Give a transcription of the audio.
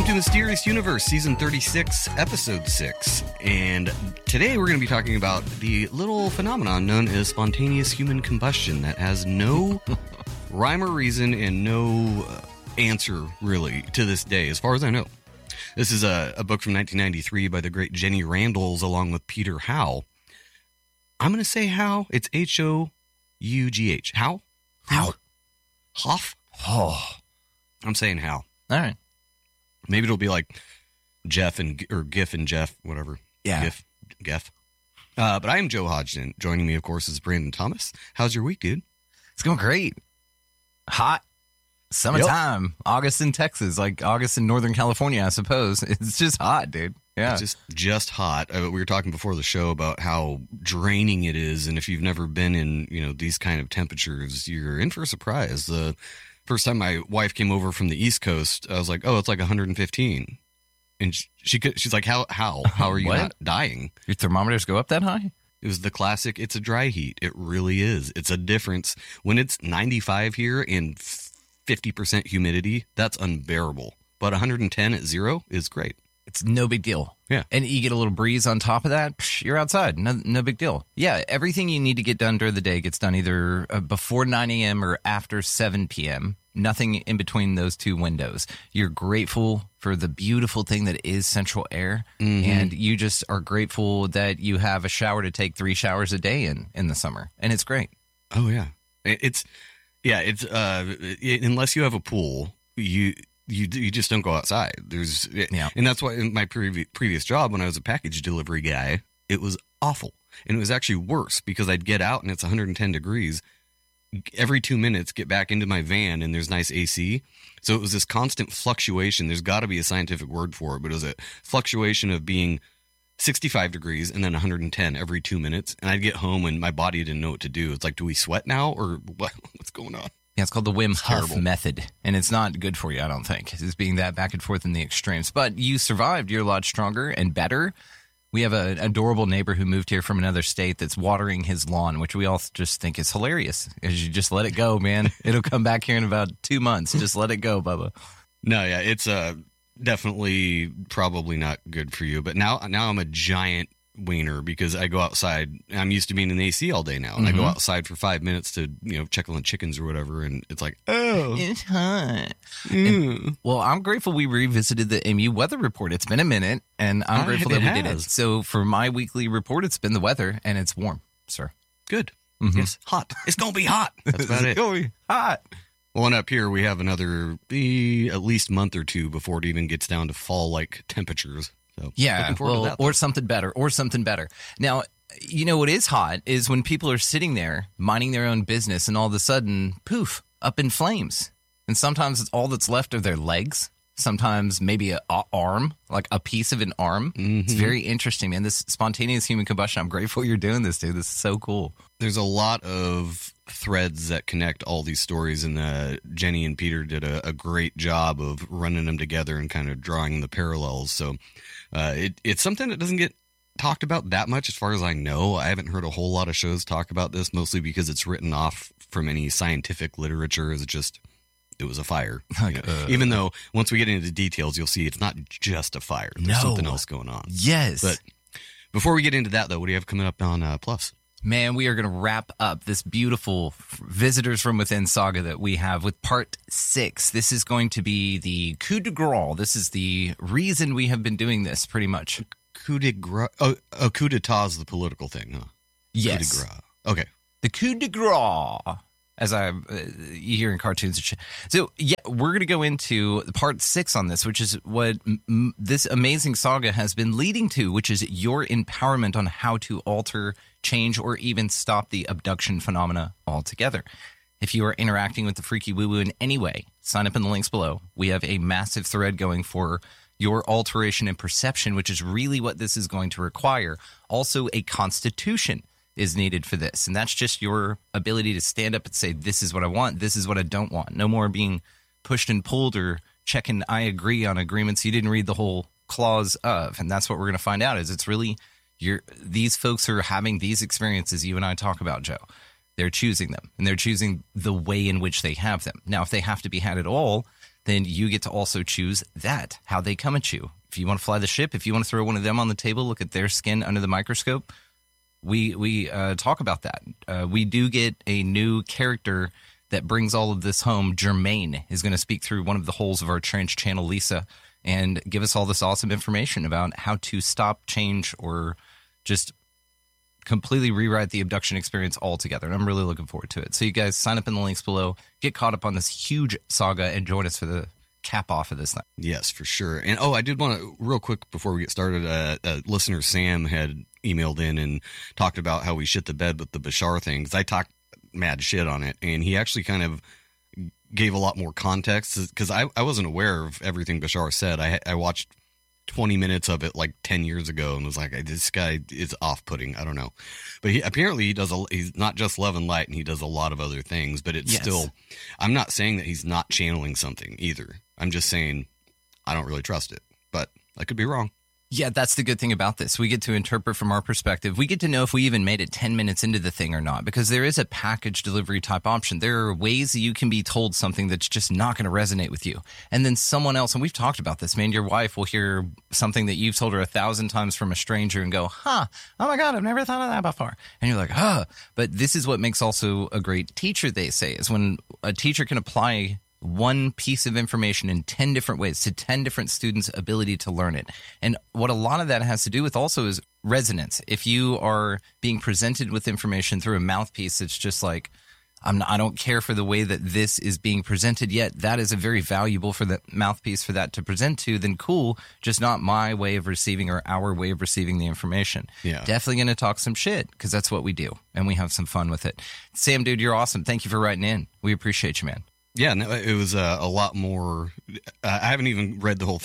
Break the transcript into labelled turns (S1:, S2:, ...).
S1: Welcome to Mysterious Universe, Season 36, Episode 6. And today we're going to be talking about the little phenomenon known as spontaneous human combustion that has no rhyme or reason and no answer, really, to this day, as far as I know. This is a book from 1993 by the great Jenny Randles, along with Peter Hough. I'm going to say Hough. It's H-O-U-G-H. Hough?
S2: Hough.
S1: Hough?
S2: Oh.
S1: I'm saying Hough.
S2: All right.
S1: Maybe it'll be like Jeff or Gif and Jeff, whatever.
S2: Yeah.
S1: Gif. But I am Joe Hodgson. Joining me, of course, is Brandon Thomas. How's your week, dude?
S2: It's going great. Hot. Summertime. Yep. August in Texas, like August in Northern California, I suppose. It's just hot, dude. Yeah.
S1: It's just hot. We were talking before the show about how draining it is. And if you've never been in, these kind of temperatures, you're in for a surprise. The first time my wife came over from the East Coast, I was like, oh, it's like 115. And she's like, how are you not dying? Your
S2: thermometers go up that high?
S1: It was the classic, it's a dry heat. It really is. It's a difference. When it's 95 here and 50% humidity, that's unbearable. But 110 at zero is great.
S2: It's no big deal.
S1: Yeah.
S2: And you get a little breeze on top of that, you're outside. No big deal. Yeah, everything you need to get done during the day gets done either before 9 a.m. or after 7 p.m. Nothing in between those two windows. You're grateful for the beautiful thing that is central air, and you just are grateful that you have a shower to take 3 showers a day in the summer, and it's great.
S1: Oh, yeah. It's unless you have a pool, you just don't go outside. And that's why in my previous job, when I was a package delivery guy, it was awful. And it was actually worse because I'd get out and it's 110 degrees. Every 2 minutes, get back into my van and there's nice AC. So it was this constant fluctuation. There's got to be a scientific word for it, but it was a fluctuation of being 65 degrees and then 110 every 2 minutes. And I'd get home and my body didn't know what to do. It's like, do we sweat now or what's going on?
S2: Yeah, it's called the Wim Hof method, and it's not good for you, I don't think, it's being that back and forth in the extremes. But you survived. You're a lot stronger and better. We have an adorable neighbor who moved here from another state that's watering his lawn, which we all just think is hilarious. As you just let it go, man. It'll come back here in about 2 months. Just let it go, Bubba.
S1: No, yeah, it's definitely probably not good for you. But now I'm a giant wiener because I go outside. I'm used to being in the AC all day now, and I go outside for 5 minutes to check on the chickens or whatever, and it's like, oh,
S2: it's hot. And, well, I'm grateful we revisited the MU weather report. It's been a minute, and I'm grateful that we did it. So for my weekly report, it's been the weather, and it's warm, sir.
S1: Good. Yes, hot. It's gonna be hot. That's about it.
S2: It's gonna be hot.
S1: Well, and up here we have another at least month or two before it even gets down to fall-like temperatures. So,
S2: yeah, or something better. Now, what is hot is when people are sitting there minding their own business and all of a sudden, poof, up in flames. And sometimes it's all that's left of their legs. Sometimes maybe an arm, like a piece of an arm. It's very interesting, man. This spontaneous human combustion, I'm grateful you're doing this, dude. This is so cool.
S1: There's a lot of threads that connect all these stories, and Jenny and Peter did a great job of running them together and kind of drawing the parallels. So it's something that doesn't get talked about that much as far as I know. I haven't heard a whole lot of shows talk about this, mostly because it's written off from any scientific literature as it was a fire. Even though once we get into the details, you'll see it's not just a fire. There's something else going on.
S2: Yes.
S1: But before we get into that, though, what do you have coming up on Plus?
S2: Man, we are going to wrap up this beautiful Visitors from Within saga that we have with part 6. This is going to be the coup de grace. This is the reason we have been doing this, pretty much.
S1: Coup de grace. Coup d'etat is the political thing, huh?
S2: Yes.
S1: Coup de grace. Okay.
S2: The coup de grace, as you hear in cartoons and shit. So, yeah, we're going to go into part 6 on this, which is what this amazing saga has been leading to, which is your empowerment on how to alter, change, or even stop the abduction phenomena altogether. If you are interacting with the freaky woo-woo in any way, sign up in the links below. We have a massive thread going for your alteration and perception, which is really what this is going to require. Also, a constitution is needed for this. And that's just your ability to stand up and say, this is what I want, this is what I don't want. No more being pushed and pulled or checking I agree on agreements you didn't read the whole clause of. And that's what we're going to find out is it's really these folks are having these experiences you and I talk about, Joe. They're choosing them, and they're choosing the way in which they have them. Now, if they have to be had at all, then you get to also choose that, how they come at you. If you want to fly the ship, if you want to throw one of them on the table, look at their skin under the microscope, we talk about that. We do get a new character that brings all of this home. Jermaine is going to speak through one of the holes of our trench channel, Lisa, and give us all this awesome information about how to stop, change, or just completely rewrite the abduction experience altogether. And I'm really looking forward to it. So you guys sign up in the links below, get caught up on this huge saga, and join us for the cap off of this thing.
S1: Yes, for sure. And I did want to, real quick before we get started, listener Sam had emailed in and talked about how we shit the bed with the Bashar thing, because I talked mad shit on it, and he actually kind of gave a lot more context, because I wasn't aware of everything Bashar said. I watched 20 minutes of it like 10 years ago and was like, this guy is off-putting. I don't know. But apparently he's not just Love and Light, and he does a lot of other things, but it's still, I'm not saying that he's not channeling something either. I'm just saying I don't really trust it, but I could be wrong.
S2: Yeah, that's the good thing about this. We get to interpret from our perspective. We get to know if we even made it 10 minutes into the thing or not, because there is a package delivery type option. There are ways that you can be told something that's just not going to resonate with you. And then someone else, and we've talked about this, man, your wife will hear something that you've told her 1,000 times from a stranger and go, oh my God, I've never thought of that before. And you're like, But this is what makes also a great teacher, they say, is when a teacher can apply one piece of information in 10 different ways to 10 different students' ability to learn it. And what a lot of that has to do with also is resonance. If you are being presented with information through a mouthpiece, it's just like, I don't care for the way that this is being presented, yet that is a very valuable for the mouthpiece for that to present to, then cool, just not my way of receiving or our way of receiving the information.
S1: Yeah.
S2: Definitely going to talk some shit, because that's what we do, and we have some fun with it. Sam, dude, you're awesome. Thank you for writing in. We appreciate you, man.
S1: Yeah, no, it was a lot more. I haven't even read the whole thing.